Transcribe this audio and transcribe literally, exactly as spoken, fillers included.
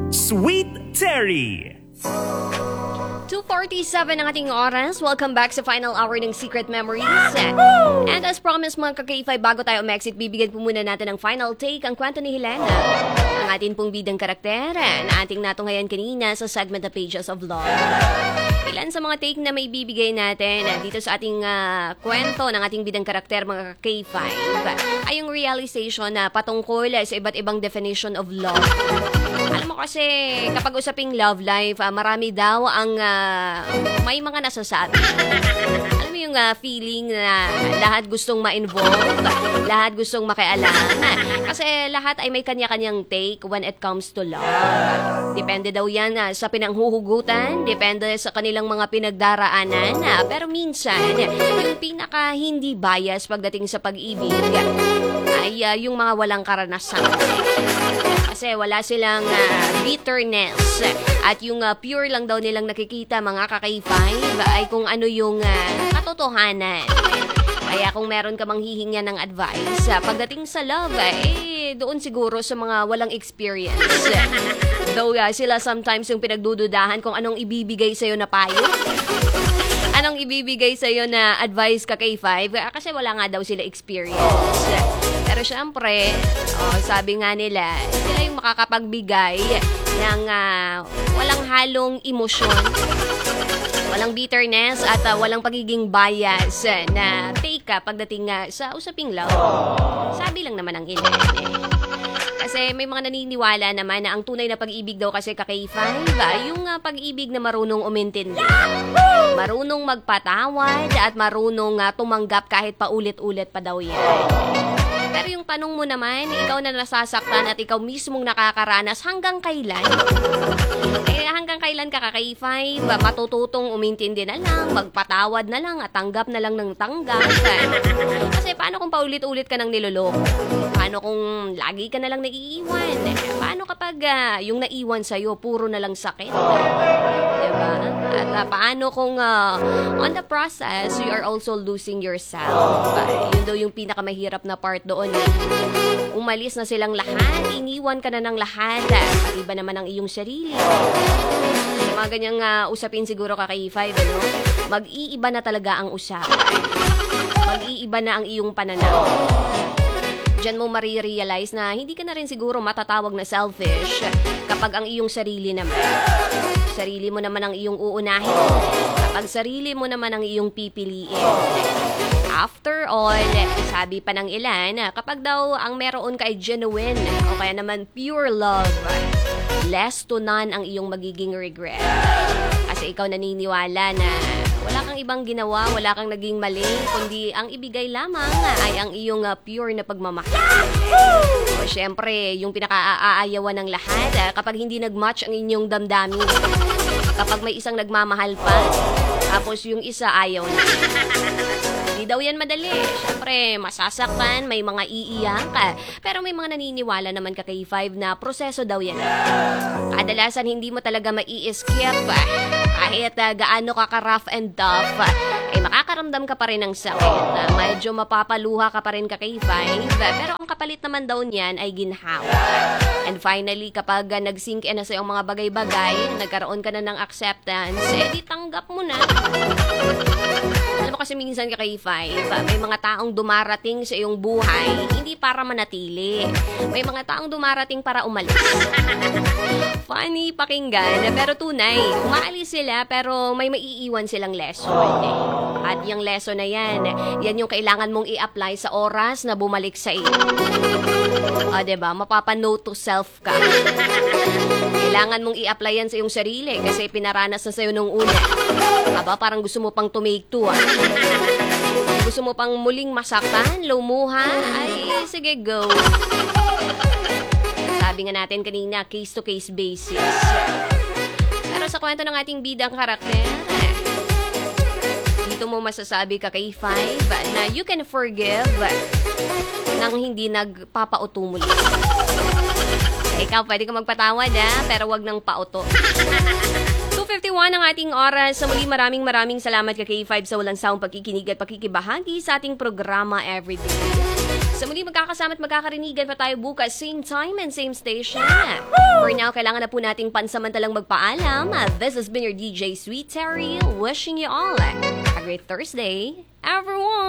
Sweet Terry. two forty-seven ang ating oras. Welcome back sa final hour ng Secret Memories. And as promised mga ka-K five, bago tayo umexit, bibigyan po muna natin ng final take ang kwento ni Helena. Ang ating pong bidang karakter na ating natunghayan kanina sa segment na Pages of Love. Ilan sa mga take na may bibigay natin dito sa ating uh, kwento ng ating bidang karakter mga ka-K five ay yung realization na patungkol sa iba't ibang definition of love. Alam mo kasi, kapag usaping love life, uh, marami daw ang uh, may mga nasasabi. Alam mo yung uh, feeling na lahat gustong ma-involve, lahat gustong makialam. Kasi lahat ay may kanya-kanyang take when it comes to love. Depende daw yan uh, sa pinanghuhugutan, depende sa kanilang mga pinagdaraanan. Uh, pero minsan, yung pinaka hindi bias pagdating sa pag-ibig ay uh, yung mga walang karanasan. Kasi wala silang uh, bitterness at yung uh, pure lang daw nilang nakikita mga ka-K five ay kung ano yung uh, katotohanan. Kaya kung meron ka mang hihingan ng advice uh, pagdating sa love, eh doon siguro sa mga walang experience. Though uh, sila sometimes yung pinagdududahan kung anong ibibigay sa'yo na payo. Anong ibibigay sa'yo na advice ka-K five uh, kasi wala nga daw sila experience. Pero syempre, oh, sabi nga nila, sila yung makakapagbigay ng uh, walang halong emosyon, walang bitterness at uh, walang pagiging bias uh, na take uh, pagdating uh, sa usaping love. Sabi lang naman ang ilan eh. Kasi may mga naniniwala naman na ang tunay na pag-ibig daw kasi ka-K five, uh, yung uh, pag-ibig na marunong umintindi, marunong magpatawad at marunong uh, tumanggap kahit paulit-ulit pa daw yan. Pero yung tanong mo naman, ikaw na nasasaktan at ikaw mismong nakakaranas, hanggang kailan? Eh, hanggang kailan ka ka-K five? Matututong umintindi na lang, magpatawad na lang at tanggap na lang ng tanggap. Kasi paano kung paulit-ulit ka nang niloloko? Paano kung lagi ka na lang naiiwan? Paano kapag uh, yung naiwan sa'yo, puro na lang sakit? Diba? At uh, paano kung uh, on the process, you are also losing yourself? Uh, yun daw yung pinakamahirap na part doon. Umalis na silang lahat, iniwan ka na ng lahat, pati ba naman ang iyong sarili? Mga ganyang uh, usapin siguro ka-K five, ano? Mag-iiba na talaga ang usapan. Mag-iiba na ang iyong pananaw. Diyan mo marirealize na hindi ka na rin siguro matatawag na selfish kapag ang iyong sarili naman. Sarili mo naman ang iyong uunahin. Kapag sarili mo naman ang iyong pipiliin. After all, sabi pa ng ilan, kapag daw ang meron ka ay genuine o kaya naman pure love, less to none ang iyong magiging regret. Kasi ikaw naniniwala na wala kang ibang ginawa, wala kang naging mali, kundi ang ibigay lamang ay ang iyong uh, pure na pagmamahal. O syempre, yung pinaka-aayawan ng lahat, kapag hindi nag-match ang inyong damdamin, kapag may isang nagmamahal pa, tapos yung isa ayaw na. Hindi daw yan madali. Siyempre, masasaktan, may mga iiyak ka. Pero may mga naniniwala naman ka-K five na proseso daw yan. Kadalasan hindi mo talaga mai-escape. Kahit uh, gaano ka ka-rough and tough, eh makakaramdam ka pa rin ng sakit. Uh, medyo mapapaluha ka pa rin ka-K five. Pero ang kapalit naman daw niyan ay ginhawa. And finally, kapag uh, nag-sink in na sa iyong mga bagay-bagay, nagkaroon ka na ng acceptance, eh di tanggap mo na. Alam mo kasi minsan ka-K five, may mga taong dumarating sa iyong buhay, hindi para manatili. May mga taong dumarating para umalis. Funny pakinggan, pero tunay. Umaalis sila, pero may maiiwan silang lesson. At yung lesson na yan, yan yung kailangan mong i-apply sa oras na bumalik sa iyo. O, diba? Mapapa-note to self ka. Kailangan mong i-apply yan sa iyong sarili kasi pinaranas na sa'yo nung una. Aba, parang gusto mo pang to-make two, ah. Gusto mo pang muling masaktan, lumuha, ay sige, go. Sabi nga natin kanina, case-to-case basis. Pero sa kwento ng ating bidang karakter, dito mo masasabi ka-K five na you can forgive nang hindi nagpapauto muli. Ikaw, pwede ka magpatawad, ah, pero wag nang pauto. two fifty-one ang ating oras. Sa muli, maraming maraming salamat ka-K five sa walang sawang pagkikinig at pakikibahagi sa ating programa everyday. Sa muli magkakasama at magkakarinigan pa tayo bukas, same time and same station. For now, kailangan na po nating pansamantalang magpaalam. This has been your D J Sweet Terry, wishing you all a great Thursday, everyone!